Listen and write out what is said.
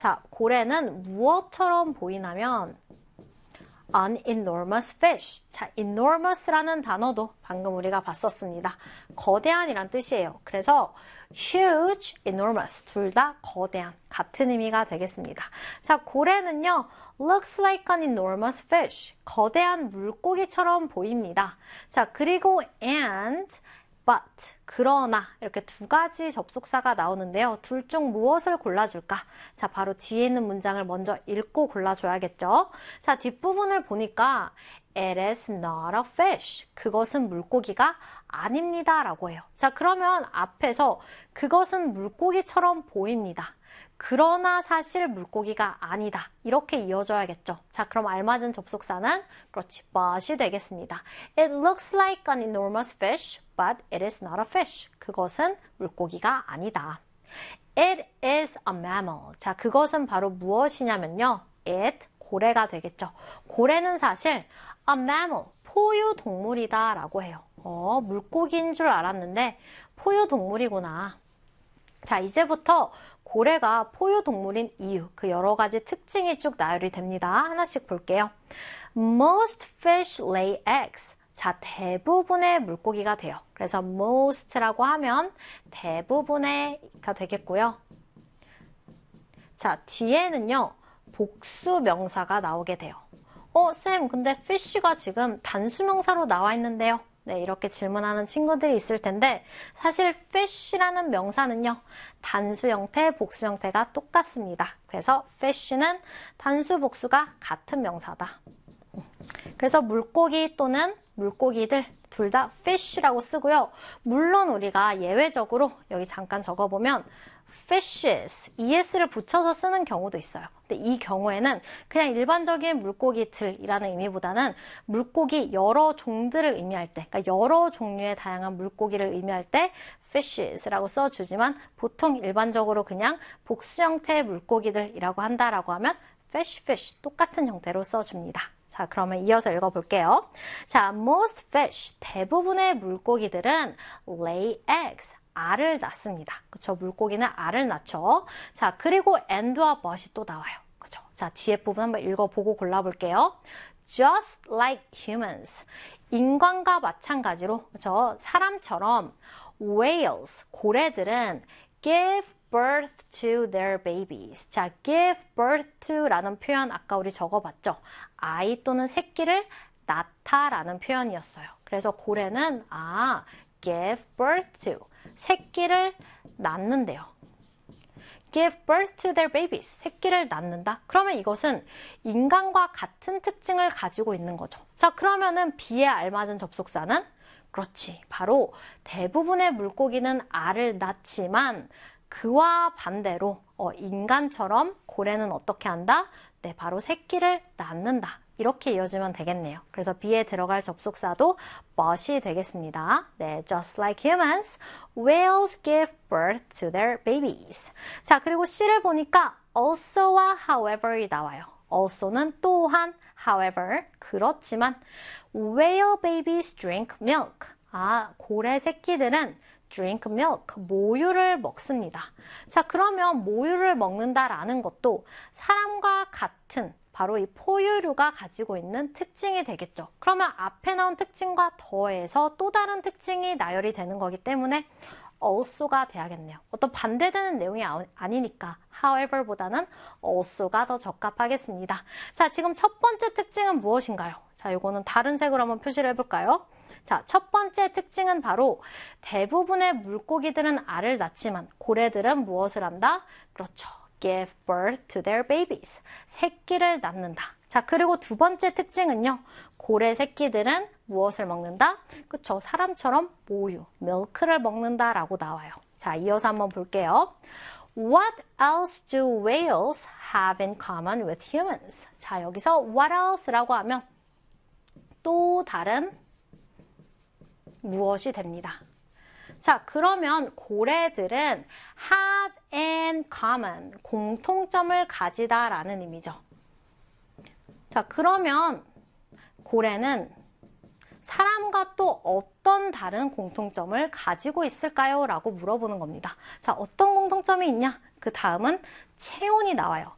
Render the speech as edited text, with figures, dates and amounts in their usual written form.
자, 고래는 무엇처럼 보이냐면 an enormous fish. 자, enormous라는 단어도 방금 우리가 봤었습니다. 거대한이란 뜻이에요. 그래서 huge, enormous 둘 다 거대한 같은 의미가 되겠습니다. 자, 고래는요 looks like an enormous fish. 거대한 물고기처럼 보입니다. 자, 그리고 and but, 그러나 이렇게 두 가지 접속사가 나오는데요. 둘 중 무엇을 골라줄까? 자, 바로 뒤에 있는 문장을 먼저 읽고 골라줘야겠죠. 자, 뒷부분을 보니까 It is not a fish. 그것은 물고기가 아닙니다 라고 해요. 자, 그러면 앞에서 그것은 물고기처럼 보입니다. 그러나 사실 물고기가 아니다. 이렇게 이어져야겠죠. 자, 그럼 알맞은 접속사는 그렇지, but이 되겠습니다. It looks like an enormous fish, but it is not a fish. 그것은 물고기가 아니다. It is a mammal. 자, 그것은 바로 무엇이냐면요. It, 고래가 되겠죠. 고래는 사실 a mammal, 포유동물이다 라고 해요. 물고기인 줄 알았는데 포유동물이구나. 자, 이제부터 고래가 포유동물인 이유, 그 여러 가지 특징이 쭉 나열이 됩니다. 하나씩 볼게요. Most fish lay eggs. 자, 대부분의 물고기가 돼요. 그래서 most라고 하면 대부분의가 되겠고요. 자, 뒤에는요, 복수 명사가 나오게 돼요. 쌤, 근데 fish가 지금 단수 명사로 나와 있는데요. 네, 이렇게 질문하는 친구들이 있을 텐데 사실 fish라는 명사는요. 단수 형태, 복수 형태가 똑같습니다. 그래서 fish는 단수, 복수가 같은 명사다. 그래서 물고기 또는 물고기들 둘 다 fish라고 쓰고요. 물론 우리가 예외적으로 여기 잠깐 적어보면 fishes, es를 붙여서 쓰는 경우도 있어요. 근데 이 경우에는 그냥 일반적인 물고기들이라는 의미보다는 물고기 여러 종들을 의미할 때, 그러니까 여러 종류의 다양한 물고기를 의미할 때 fishes라고 써주지만 보통 일반적으로 그냥 복수 형태의 물고기들이라고 한다라고 하면 fish, 똑같은 형태로 써줍니다. 자, 그러면 이어서 읽어볼게요. 자, most fish, 대부분의 물고기들은 lay eggs, 알을 낳습니다. 그쵸? 물고기는 알을 낳죠. 자, 그리고 and와 but이 또 나와요. 그쵸? 자, 뒤에 부분 한번 읽어보고 골라볼게요. Just like humans. 인간과 마찬가지로, 그쵸? 사람처럼 whales, 고래들은 give birth to their babies. 자, give birth to 라는 표현 아까 우리 적어봤죠? 아이 또는 새끼를 낳다라는 표현이었어요. 그래서 고래는 give birth to 새끼를 낳는데요. Give birth to their babies. 새끼를 낳는다. 그러면 이것은 인간과 같은 특징을 가지고 있는 거죠. 자, 그러면은 B에 알맞은 접속사는 그렇지. 바로 대부분의 물고기는 알을 낳지만 그와 반대로 인간처럼 고래는 어떻게 한다? 네, 바로 새끼를 낳는다. 이렇게 이어지면 되겠네요. 그래서 B에 들어갈 접속사도 but이 되겠습니다. 네, just like humans, whales give birth to their babies. 자, 그리고 C를 보니까 also와 however이 나와요. also는 또한, however, 그렇지만 whale babies drink milk. 고래 새끼들은 drink milk, 모유를 먹습니다. 자, 그러면 모유를 먹는다라는 것도 사람과 같은 바로 이 포유류가 가지고 있는 특징이 되겠죠. 그러면 앞에 나온 특징과 더해서 또 다른 특징이 나열이 되는 거기 때문에 also가 돼야겠네요. 어떤 반대되는 내용이 아니니까 however보다는 also가 더 적합하겠습니다. 자, 지금 첫 번째 특징은 무엇인가요? 자, 이거는 다른 색으로 한번 표시를 해볼까요? 자, 첫 번째 특징은 바로 대부분의 물고기들은 알을 낳지만 고래들은 무엇을 한다? 그렇죠. Give birth to their babies. 새끼를 낳는다. 자, 그리고 두 번째 특징은요. 고래 새끼들은 무엇을 먹는다? 그쵸. 사람처럼 모유, milk를 먹는다라고 나와요. 자, 이어서 한번 볼게요. What else do whales have in common with humans? 자, 여기서 what else라고 하면 또 다른 무엇이 됩니다. 자, 그러면 고래들은 have in common, 공통점을 가지다라는 의미죠. 자, 그러면 고래는 사람과 또 어떤 다른 공통점을 가지고 있을까요? 라고 물어보는 겁니다. 자, 어떤 공통점이 있냐? 그 다음은 체온이 나와요.